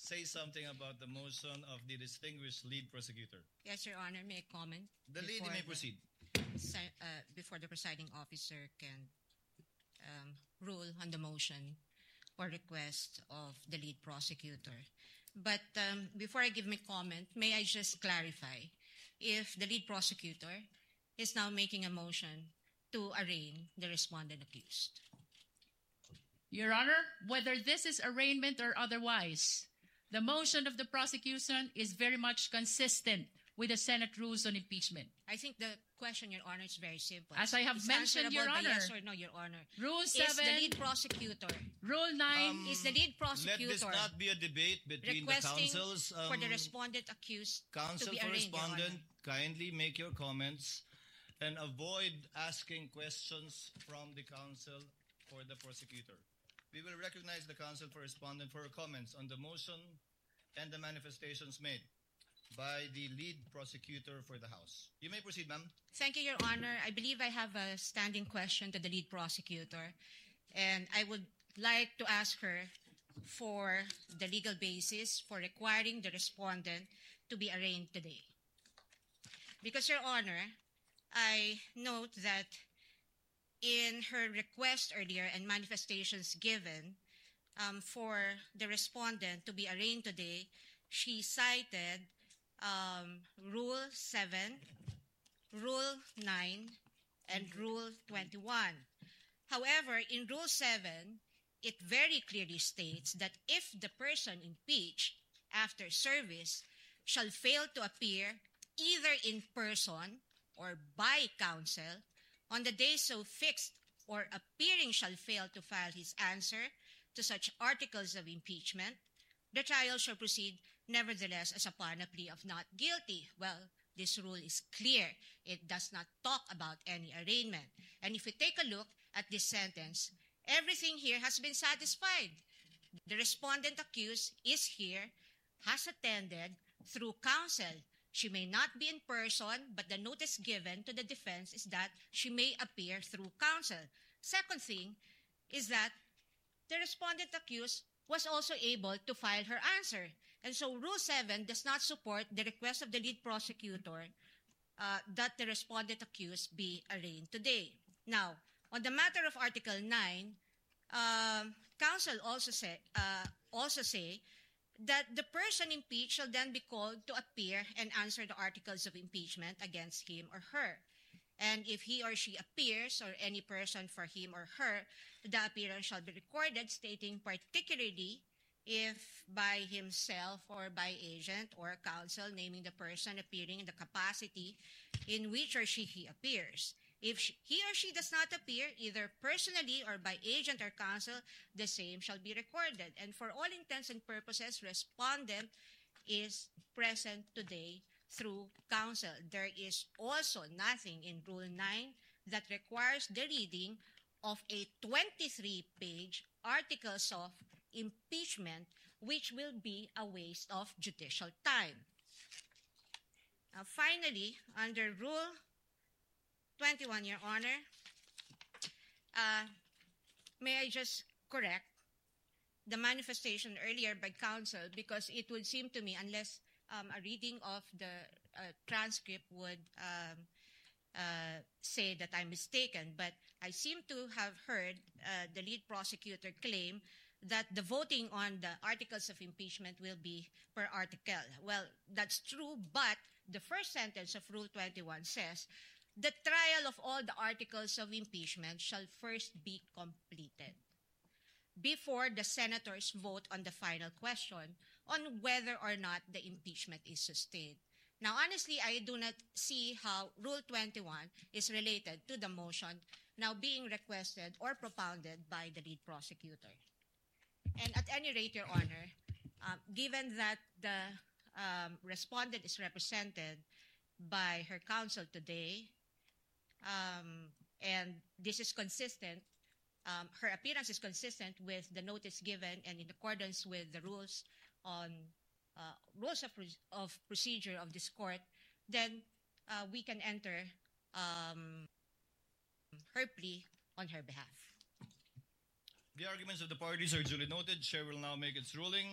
say something about the motion of the distinguished lead prosecutor? Yes, Your Honor, may I comment? The lady may proceed. Before the presiding officer can rule on the motion or request of the lead prosecutor. But before I give my comment, may I just clarify if the lead prosecutor is now making a motion to arraign the respondent accused. Your Honor, whether this is arraignment or otherwise, the motion of the prosecution is very much consistent with the Senate rules on impeachment. I think the question, Your Honor, is very simple. As I have mentioned, Your Honor, yes or no, Your Honor. Rule 7, is the lead prosecutor. Rule 9, is the lead prosecutor. Let this not be a debate between the counsels. For the respondent accused Counsel to be for arraigned, respondent, kindly make your comments and avoid asking questions from the counsel for the prosecutor. We will recognize the counsel for respondent for her comments on the motion and the manifestations made by the lead prosecutor for the House. You may proceed, ma'am. Thank you, Your Honor. I believe I have a standing question to the lead prosecutor, and I would like to ask her for the legal basis for requiring the respondent to be arraigned today. Because, Your Honor, I note that in her request earlier and manifestations given for the respondent to be arraigned today, she cited Rule 7, Rule 9, and Rule 21. However, in Rule 7, it very clearly states that if the person impeached after service shall fail to appear either in person or by counsel on the day so fixed, or appearing shall fail to file his answer to such articles of impeachment, the trial shall proceed nevertheless as upon a plea of not guilty. Well, this rule is clear. It does not talk about any arraignment. And if you take a look at this sentence, everything here has been satisfied. The respondent accused is here, has attended through counsel. She may not be in person, but the notice given to the defense is that she may appear through counsel. Second thing is that the respondent accused was also able to file her answer. And so Rule 7 does not support the request of the lead prosecutor that the respondent accused be arraigned today. Now, on the matter of Article 9, counsel also say that the person impeached shall then be called to appear and answer the articles of impeachment against him or her. And if he or she appears, or any person for him or her, the appearance shall be recorded, stating particularly if by himself or by agent or counsel, naming the person appearing in the capacity in which or she he appears. If he or she does not appear, either personally or by agent or counsel, the same shall be recorded. And for all intents and purposes, respondent is present today through counsel. There is also nothing in Rule 9 that requires the reading of a 23-page articles of impeachment, which will be a waste of judicial time. Now, finally, under Rule 21, Your Honor, may I just correct the manifestation earlier by counsel, because it would seem to me, unless a reading of the transcript would say that I'm mistaken, but I seem to have heard the lead prosecutor claim that the voting on the articles of impeachment will be per article. Well, that's true, but the first sentence of Rule 21 says, the trial of all the articles of impeachment shall first be completed before the senators vote on the final question on whether or not the impeachment is sustained. Now, honestly, I do not see how Rule 21 is related to the motion now being requested or propounded by the lead prosecutor. And at any rate, Your Honor, given that the respondent is represented by her counsel today, and this is consistent, her appearance is consistent with the notice given and in accordance with the rules on rules of procedure of this court, then we can enter her plea on her behalf. The arguments of the parties are duly noted. Chair will now make its ruling.